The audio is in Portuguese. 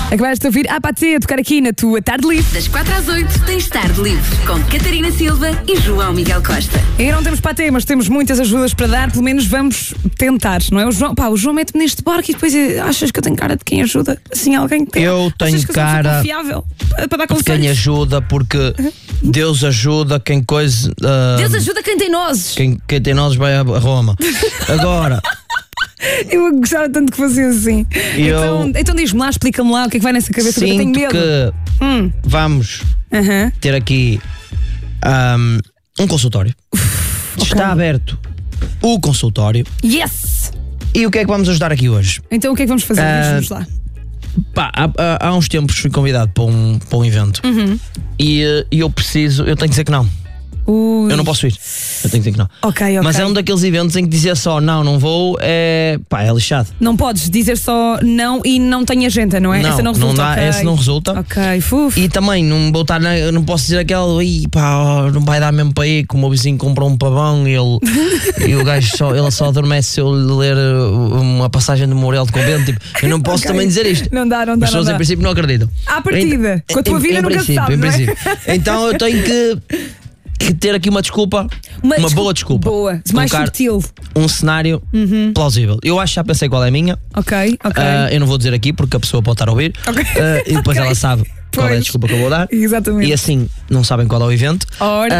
Acabaste de ouvir a Patê a tocar aqui na tua Tarde Livre. Das 4 às 8 tens Tarde Livre com Catarina Silva e João Miguel Costa. Ainda não temos Patê, mas temos muitas ajudas para dar. Pelo menos vamos tentar, não é? O João mete-me neste barco e depois achas que eu tenho cara de quem ajuda? Assim, alguém que tem. Eu tenho achas que cara eu sou confiável para dar de conselhos? quem ajuda, porque Deus ajuda quem coisa. Deus ajuda quem tem nozes. Quem tem nós vai a Roma. Agora. Eu gostava tanto que fosse assim. Então diz-me lá, explica-me lá o que é que vai nessa cabeça, porque eu tenho medo. Que vamos ter aqui um consultório. Está aberto o consultório. Yes! E o que é que vamos ajudar aqui hoje? Então o que é que vamos fazer? Diz-nos lá. Há uns tempos fui convidado para um evento e eu tenho que dizer que não. Eu não posso ir. Eu tenho que dizer que não. Ok. Mas é um daqueles eventos em que dizer só não vou é lixado. Não podes dizer só não e não tem agenda, não é? Não, essa não resulta. não dá, essa não resulta. Ok, fuf. E também não vou estar, não posso dizer aquela, não vai dar mesmo para ir, que o meu vizinho comprou um pavão e o gajo só adormece se eu ler uma passagem de Mourel de Convento. Tipo, eu não posso também dizer isto. Não dá. As pessoas em princípio não acreditam. À partida, com a tua vida nunca se sabe, em não é? princípio. Então eu tenho que ter aqui uma desculpa, uma boa desculpa. Boa, mais subtil. Um cenário plausível. Eu acho que já pensei qual é a minha. Ok. Eu não vou dizer aqui porque a pessoa pode estar a ouvir. E depois ela sabe qual é a desculpa que eu vou dar. Exatamente. E assim não sabem qual é o evento. Ora.